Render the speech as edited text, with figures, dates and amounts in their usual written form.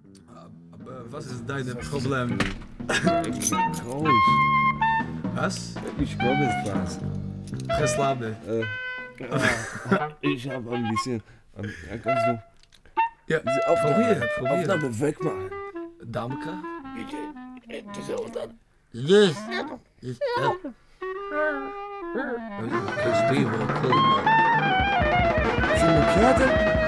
Aber was ist dein Problem? Traurig. Was? Ich glaube, es war's. Geslapen. Ich habe ein bisschen. Kannst du Ja, diese probier. Aufnahme wegmachen? Danke. Diese Aufnahme. Yes. Yes. Because people, Sind wir Karte?